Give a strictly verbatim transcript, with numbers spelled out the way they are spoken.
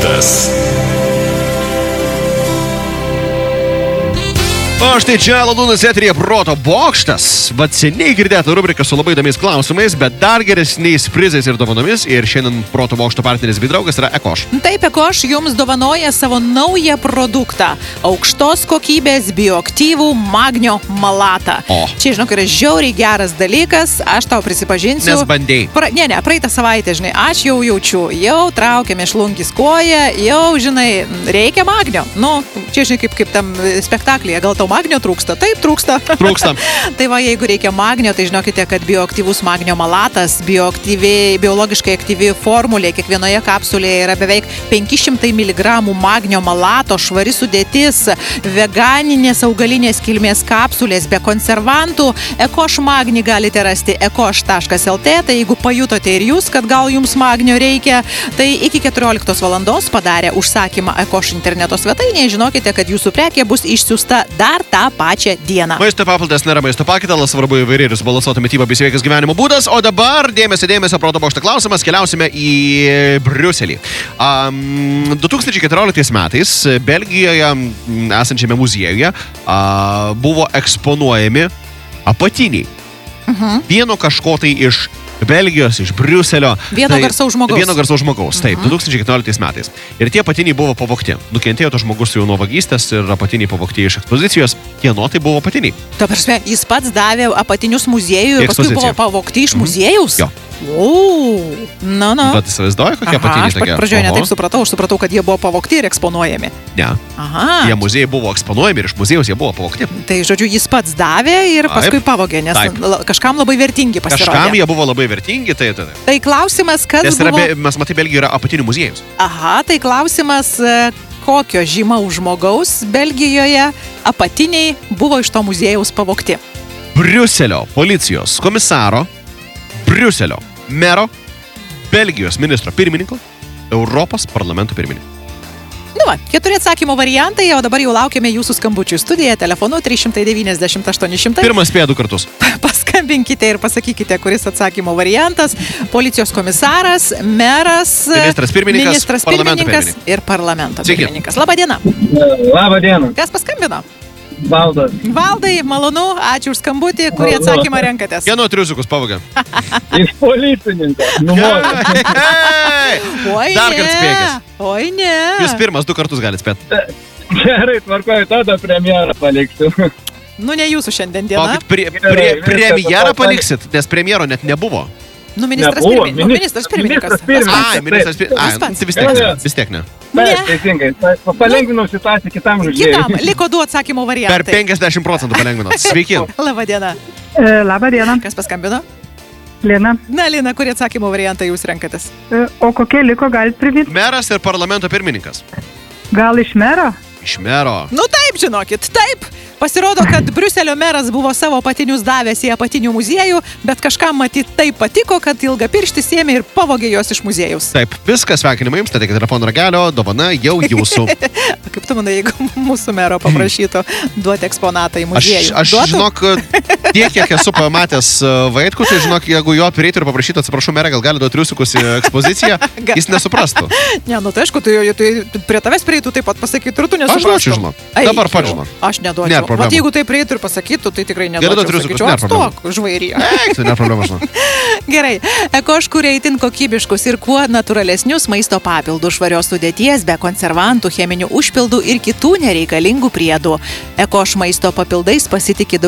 bokštas. O štai čia Ladūnas eteryje Proto bokštas. Vat seniai girdėta rubrika su labai įdomiais klausimais, bet dar geresniais prizais ir dovanomis. Ir šiandien Proto bokšto partneris bei draugas yra Ekoš. Taip, Ekoš jums dovanoja savo naują produktą. Aukštos kokybės bioaktyvų magnio malatą. O. Čia, žinok, yra žiauriai geras dalykas. Aš tau prisipažinsiu. Nes bandėjai. Pra, ne, ne, praeitą savaitę, žinai, aš jau jaučiu, jau traukia mėšlunkis koją, jau, žinai, reikia magnio. Nu, čia, žinai, kaip, kaip tam spektaklyje, gal tau magnio trūksta? Taip, trūksta. Trūksta. Tai va, jeigu reikia magnio, tai žinokite, kad bioaktyvus magnio malatas, bioaktyviai, biologiškai aktyvi formulė, kiekvienoje kapsulėje yra beveik penki šimtai miligramų magnio malato, švari sudėtis, veganinės augalinės kilmės kapsulės be konservantų. Ekoš magnį galite rasti ekoš taškas lt, tai jeigu pajutote ir jūs, kad gal jums magnio reikia, tai iki keturioliktos valandos padarę užsakymą Ekoš interneto svetainėje, žinokite, kad jūsų prekė bus išsiųsta dar tą pačią dieną. Maisto papildas nėra maisto pakitalas, svarbu įvairiai ir subalansuota mityba bei sveikas gyvenimo būdas. O dabar dėmesio, dėmesio, Proto bokšto klausimas, keliausime į Briuselį. Um, du tūkstančiai keturioliktais metais Belgijoje esančiame muziejuje uh, buvo eksponuojami apatiniai. Mhm. Vieno kažko tai iš Belgijos, iš Briuselio. Vieno tai, garsaus žmogaus. Vieno garsaus žmogaus, taip, Mhm. du tūkstančiai keturioliktais metais. Ir tie apatiniai buvo pavogti. Nukentėjo to žmogus jau nuo vagystės ir apatiniai pavogti iš ekspozicijos. Kieno tai buvo apatiniai? Ta prasme, jis pats davė apatinius muziejų ir paskui Ekspozicija. buvo pavogti iš muziejaus? Jo. O, na, na. Bet įsivaizduoju, kokie Aha, apatiniai aš tokie. pat pradžioje Oho. netaip supratau, aš supratau, kad jie buvo pavogti ir eksponuojami. Ne. Aha. Jie muziejai buvo eksponuojami ir iš muziejaus jie buvo pavogti. Tai, žodžiu, jis pats davė ir paskui Taip. pavogė, nes Taip. la- kažkam labai vertingi pasirodė. Kažkam jie buvo labai vertingi, tai tai. tai. Tai klausimas, kas Nes yra, buvo... be, mes matai, Belgijoje yra apatinių muziejus. Aha, tai klausimas, e, kokio žymaus žmogaus Belgijoje apatiniai buvo iš to muziejaus pavogti. Briuselio policijos komisaro, Briuselio mero, Belgijos ministro pirmininko, Europos parlamento pirmininko. Nu va, keturi atsakymo variantai, o dabar jau laukiame jūsų skambučių studiją telefonu trys devyni devyni aštuoni šimtai. Pirmas spėjo du kartus. Paskambinkite ir pasakykite, kuris atsakymo variantas. Policijos komisaras, meras, Ministras pirmininkas, ministras parlamento pirmininkas pirmininkas. ir parlamento Sveiki. pirmininkas. Labą dieną. Labą dieną, Kas paskambino? Valdas. Valdai, malonu, ačiū už skambutį, kurį atsakymą renkatės. Kieno triusiukus pavogė? Iš policininko. Numoriu. Hei! Oi, Dar ne. kartą spėkis. Oi, ne. Jūs pirmas du kartus galite spėti. Gerai, tvarkoju, tada premjerą paliksiu. Nu, ne jūsų šiandien diena. Palaukit, prie, prie, premjerą paliksit, nes premjero net nebuvo. Nu, ministras, Nebuvo, pirmin... nu, ministras pirmininkas. ministras pirmininkas. Ai, ministras pirmininkas. Ai, Tas pats. tai vis tiek ne. Vis tiek ne. Ne. Taip, teisingai. Pa- Palengvinau situaciją kitam žaidėjui. Kitam, liko du atsakymo Per variantai. penkiasdešimt procentų palengvinot. Sveiki. Labą dieną. E, Labą dieną, Kas paskambino? Lina. Na, Lina, kurį atsakymo variantą jūs renkatės? E, O kokie liko, galit priminti? Meras ir parlamento pirmininkas. Gal iš mero? Iš mero. Nu taip, žinokit, taip. Pasirodo, kad Briuselio meras buvo savo apatinius davęs į apatinių muziejų, bet kažkam matyt taip patiko, kad ilga pirštis ėmė ir pavogė juos iš muziejaus. Taip, viskas, sveikinimai jums, tada telefono ragelio, dovana jau jūsų. Kaip tu manai, jeigu mūsų mero paprašytų duoti eksponatą į Aš, muziejų? aš Duotų? žinok, tiek, kiek esu pamatęs uh, Vaitkų, tai žinok, jeigu jo prieitų ir paprašytų, atsiprašau, merė, gal gali duoti triusikus į ekspoziciją, jis nesuprastų. Ne, nu tai aišku, tai, tai prie tavęs prieitų taip pat pasakytų ir tu Aš nesuprastum. duočiau, žinok. Eik Dabar pats jau. žinok. Aš neduočiau. Nėra problemų. Vat jeigu tai prieitų ir pasakytų, tai tikrai Geriau duoti neduočiau. triusikus, Sakyčiau, nėra problemų. atstok, žvairį. Eik, tai ne problema, žinok. Gerai, Ekoš kuria itin kokybiškus ir kuo natūralesnius maisto papildus, švarios sudėties, be konservantų, cheminių užpildų ir kitų nereikalingų priedų. Ekoš maisto papildais pasitikė